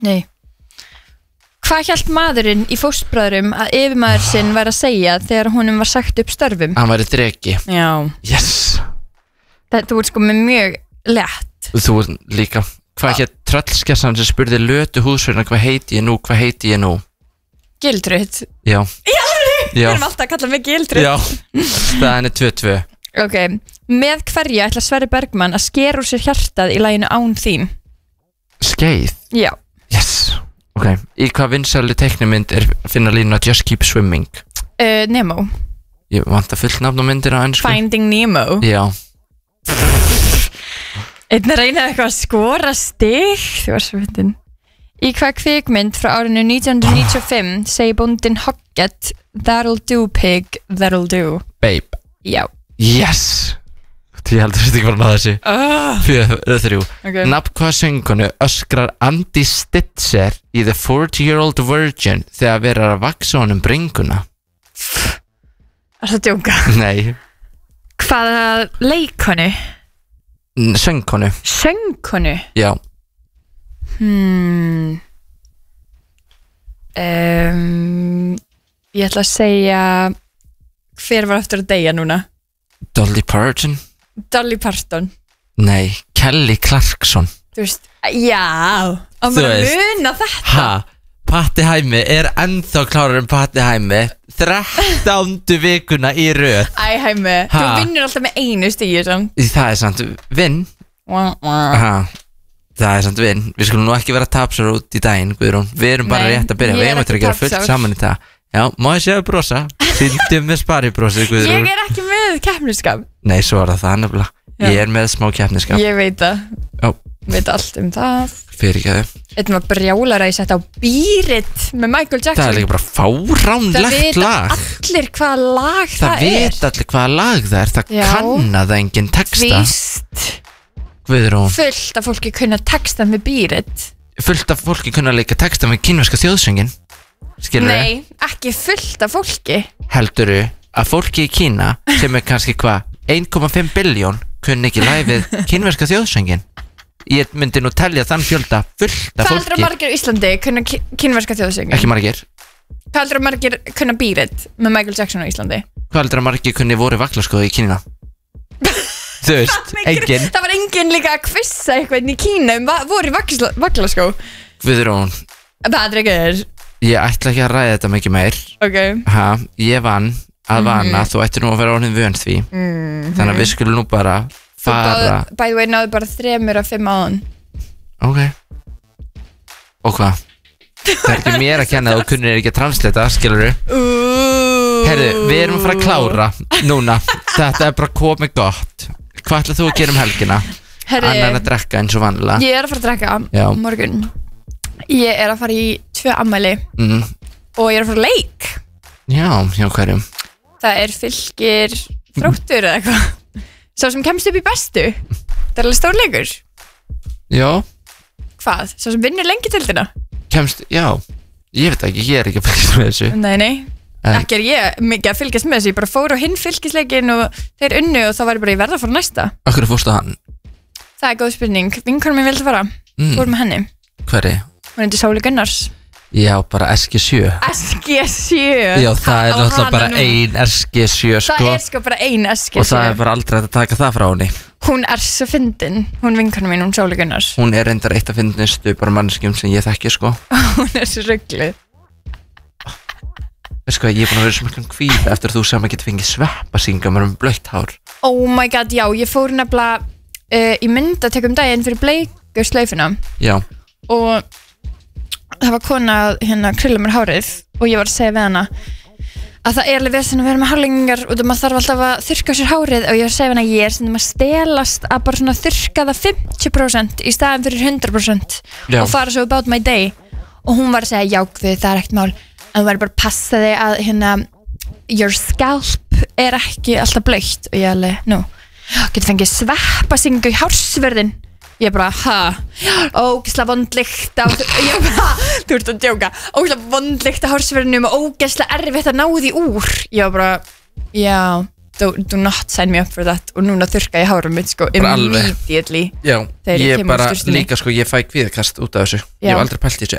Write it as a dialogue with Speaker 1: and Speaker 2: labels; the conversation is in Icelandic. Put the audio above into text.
Speaker 1: Nei. Hvað hélt maðurinn í Fóstbræðrum að yfirmaður sinn væri að segja þegar honum var sagt upp störfum?
Speaker 2: Hann væri dreki.
Speaker 1: Já.
Speaker 2: Yes.
Speaker 1: Þetta voru sko með mjög lett.
Speaker 2: Þú líka. Hvað hétt tröllskessan sem spurði lötu húsverðina hvað heiti ég nú?
Speaker 1: Gildrut.
Speaker 2: Já.
Speaker 1: Við erum alltaf að kalla mig Gildrut.
Speaker 2: Já. Staðan er 2-2.
Speaker 1: Ok. Með hverja ætla Sverrir Bergman að skera úr sér hjartað í laginu Án þín?
Speaker 2: Skeið?
Speaker 1: Já.
Speaker 2: Yes. Ok, í hvað vinsæli teiknimynd er að finna línuna Just Keep Swimming?
Speaker 1: Nemo.
Speaker 2: Ég vant að fullnafna myndir á ensku.
Speaker 1: Finding Nemo.
Speaker 2: Já.
Speaker 1: Einn að reyna eitthvað að skora stig. Þú var svo fyndin. Í hvað kvikmynd frá árinu 1995 segir bóndinn Hoggett That'll do pig, that'll do?
Speaker 2: Babe.
Speaker 1: Já.
Speaker 2: Yes. Ég heldur þetta ekki bara að þessi. 4-3.
Speaker 1: Okay.
Speaker 2: Nafn hvað söngunu öskrar Andy Stitcher í The 40-Year-Old Virgin þegar verið að vaksa honum bringuna?
Speaker 1: Það er djóka.
Speaker 2: Nei.
Speaker 1: Hvaða leikonu?
Speaker 2: Söngkonu.
Speaker 1: Söngkonu?
Speaker 2: Já.
Speaker 1: Ég ætla að segja hver var eftir að deyja núna?
Speaker 2: Dolly Parton.
Speaker 1: Dolly Parton.
Speaker 2: Nei, Kelly Clarkson.
Speaker 1: Þú veist, já. Og maður að muna þetta.
Speaker 2: Ha, Patti Hæmi er ennþá klárar Patti Hæmi 13. vikuna í röð.
Speaker 1: Æ, Hæmi, þú vinnur alltaf með einu stíu samt.
Speaker 2: Það er samt vinn. Ha, það er samt vinn. Við skulum nú ekki vera tapsar út í daginn, Guðrún. Við erum bara rétt að byrja. Við erum eftir að gera fullt saman í það. Já, má ég segja brosa? Sýndum með sparibrosi, Guðrún.
Speaker 1: Ég er ekki með keppniskap.
Speaker 2: Nei, svo er það nefnilega. Ég er með smá keppniskap.
Speaker 1: Ég veit það.
Speaker 2: Já.
Speaker 1: Veit allt það.
Speaker 2: Fyrirgefðu.
Speaker 1: Þetta var brjálar að ég setja á Bírið með Michael Jackson.
Speaker 2: Það er líka bara fáránlegt lag.
Speaker 1: Það vita allir hvaða lag það er.
Speaker 2: Það vita allir hvaða lag það er. Það kann að enginn texta.
Speaker 1: Víst.
Speaker 2: Guðrún.
Speaker 1: Fullt af fólki kunna texta með Bírið.
Speaker 2: Fullt af fólki kunna líka texta með kínverska þjóðsöngin. Skilur
Speaker 1: Nei, ekki fullt af fólki.
Speaker 2: Heldurðu að fólki í Kína sem er kannski 1,5 biljón kunni ekki læfið kínverska þjóðsöngin? Ég myndi nú telja þann fjölda fullt af fólki.
Speaker 1: Hvað heldur margir í Íslandi kunna kínverska þjóðsöngin?
Speaker 2: Ekki margir.
Speaker 1: Hvað heldur margir kunna Bírið með Michael Jackson á Íslandi?
Speaker 2: Hvað heldur margir kunni voru vaklaskoði í Kína? Þú veist, enginn.
Speaker 1: Það var enginn líka að kvissa eitthvað í Kína voru vaklaskó.
Speaker 2: Guðrún.
Speaker 1: Patrik
Speaker 2: Ég ætla ekki að ræða þetta mikið meir.
Speaker 1: Ok.
Speaker 2: Ha, ég vann að vana, þú ættir nú að vera orðin vön því. Þannig að við skulum nú bara fara.
Speaker 1: By the way, náðu bara 3 af 5 áðan.
Speaker 2: Ok. Og hvað? Það er ekki mér að kenna að þú kunnir ekki að translata, skilurðu? Herðu, við erum að fara að klára núna. Þetta er bara komið gott. Hvað ætlar þú að gera helgina? Annar en að drekka eins og vanlega.
Speaker 1: Ég er að fara að drekka morgun. Ég er að fara í 2 afmæli og ég er að fara að leik.
Speaker 2: Já, hjá hverjum?
Speaker 1: Það er Fylkir Þróttur eða eitthvað. Sá sem kemst upp í bestu. Það er alveg stór leikur.
Speaker 2: Já.
Speaker 1: Hvað? Sá sem vinnur lengi til þína?
Speaker 2: Kemst, já. Ég veit ekki, ég er ekki að fylgjast með þessu.
Speaker 1: Nei. Ekki er ég mikið að fylgjast með þessu. Ég bara fór á hinn fylgisleikin og þeir unnu og þá var ég bara í verða að fara næsta.
Speaker 2: Akkur fórstu hann?
Speaker 1: Það er góð spurning. Vinkonum mér vildi fara. Fór með henni.
Speaker 2: Hverri?
Speaker 1: Hún heitir Sóli Gunnars.
Speaker 2: Já, bara SG7.
Speaker 1: SG7?
Speaker 2: Já, það er náttúrulega bara ein SG7 sko.
Speaker 1: Það er sko bara ein SG7.
Speaker 2: Og það er bara aldrei að taka það frá henni.
Speaker 1: Hún er svo fyndin. Hún vinkonu mín, hún Sóli Gunnars.
Speaker 2: Hún er reyndar eitt af fyndnustu bara mannskjum sem ég þekki sko.
Speaker 1: Hún er svo ruggluð.
Speaker 2: Veistu hvað, ég er búin að vera svo miklu kvíð eftir þú sem að geta fengið sveppasinga með blautt hár.
Speaker 1: Oh my god, já, ég fór nefnilega í myndatökum daginn fyrir bleiku slaufuna.
Speaker 2: Já.
Speaker 1: Og það var kona hérna krilla mér hárið og ég var að segja við hana að það er alveg vesen að vera með hárlengingar og maður þarf alltaf að þurrka sér hárið og ég var að segja við hana að ég er sem að stelast að bara svona þurrka það 50% í staðin fyrir 100% og fara svo about my day og hún var að segja já, það er ekkert mál en þú verður bara að passa þig að hérna your scalp er ekki alltaf blautt og ég alveg, getur fengið sveppasingu í hársverðin. Ég bara, ógeðslega vondlykt á, ég bara, þú ert að djóka, ógeðslega vondlykt á hársverðinum og ógeðslega erfitt að ná því úr. Ég bara, já, do not sign me up for that og núna þurrka ég hárum mitt sko
Speaker 2: Bara alveg.
Speaker 1: immediately
Speaker 2: Já,
Speaker 1: Þegar ég
Speaker 2: ég
Speaker 1: kem úr
Speaker 2: bara
Speaker 1: sturtunni.
Speaker 2: líka sko, ég fæ kvíðakast út af þessu Ég
Speaker 1: Já.
Speaker 2: hef aldrei pælt í þessu